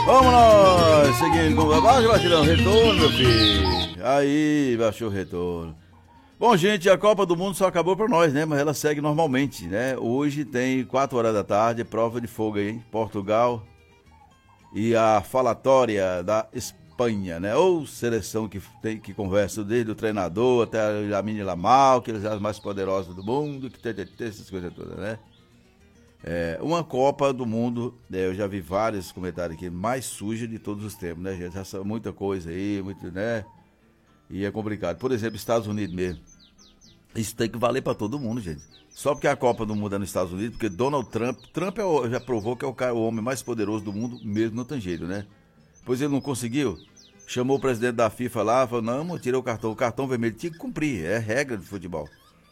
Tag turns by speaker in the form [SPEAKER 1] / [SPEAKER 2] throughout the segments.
[SPEAKER 1] Vamos nós, seguindo com o babado, vai tirar um retorno, meu filho. Aí, baixou o retorno. Bom, gente, a Copa do Mundo só acabou pra nós, né? Mas ela segue normalmente, né? Hoje tem 4 horas da tarde, prova de fogo aí, Portugal e a falatória da Espanha, né? Ou seleção que conversa desde o treinador até a Lamine Yamal, que eles são as mais poderosas do mundo, que tem essas coisas todas, né? Uma Copa do Mundo, eu já vi vários comentários aqui, mais suja de todos os tempos, né, gente? Já sabe muita coisa aí, muito, né? E é complicado. Por exemplo, Estados Unidos mesmo. Isso tem que valer pra todo mundo, gente. Só porque a Copa do Mundo é nos Estados Unidos, porque Donald Trump já provou que é o homem mais poderoso do mundo, mesmo no tangeiro, né? Pois ele não conseguiu, chamou o presidente da FIFA lá, falou, não, tirei o cartão vermelho, tinha que cumprir, é regra de futebol.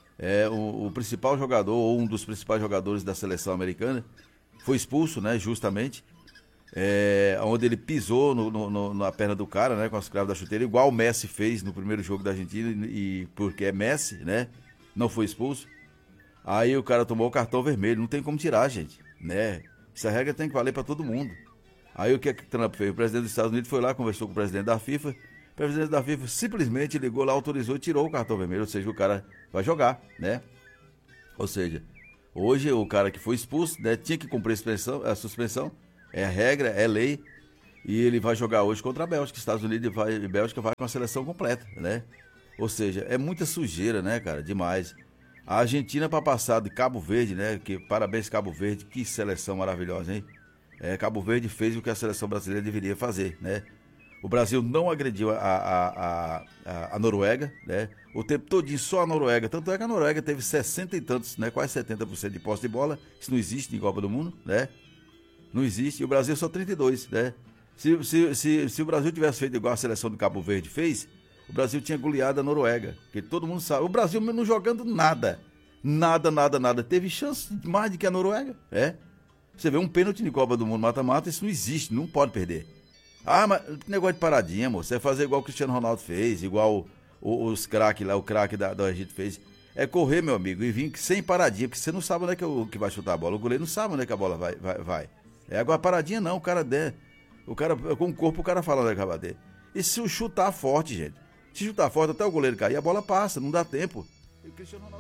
[SPEAKER 1] O principal jogador, ou um dos principais jogadores da seleção americana, foi expulso, né, justamente, onde ele pisou na perna do cara, né, com as cravas da chuteira, igual o Messi fez no primeiro jogo da Argentina, e porque é Messi, né, não foi expulso. Aí o cara tomou o cartão vermelho, não tem como tirar, gente, né, essa regra tem que valer para todo mundo. Aí o que Trump fez? O presidente dos Estados Unidos foi lá, conversou com o presidente da FIFA, o presidente da FIFA simplesmente ligou lá, autorizou e tirou o cartão vermelho, ou seja, o cara vai jogar, né? Ou seja, hoje o cara que foi expulso, né, tinha que cumprir a suspensão, é a regra, é lei, e ele vai jogar hoje contra a Bélgica. Estados Unidos e Bélgica vai com a seleção completa, né? Ou seja, é muita sujeira, né, cara? Demais. A Argentina para passar de Cabo Verde, né? Parabéns, Cabo Verde, que seleção maravilhosa, hein? Cabo Verde fez o que a seleção brasileira deveria fazer, né? O Brasil não agrediu a Noruega, né? O tempo todinho só a Noruega. Tanto é que a Noruega teve 60 e tantos, né? Quase 70% de posse de bola. Isso não existe em Copa do Mundo, né? Não existe. E o Brasil só 32, né? Se o Brasil tivesse feito igual a seleção do Cabo Verde fez, o Brasil tinha goleado a Noruega. Porque todo mundo sabe. O Brasil não jogando nada. Nada. Teve chance mais do que a Noruega, Você vê um pênalti de Copa do Mundo mata-mata, isso não existe, não pode perder. Ah, mas negócio de paradinha, moço. Você fazer igual o Cristiano Ronaldo fez, igual os craques lá, o craque da Egito fez. É correr, meu amigo, e vir sem paradinha, porque você não sabe onde é que vai chutar a bola. O goleiro não sabe onde é que a bola vai. Agora paradinha não, o cara com o corpo o cara fala onde é que vai bater. E se chutar forte, gente? Se chutar forte até o goleiro cair, a bola passa, não dá tempo. E o Cristiano Ronaldo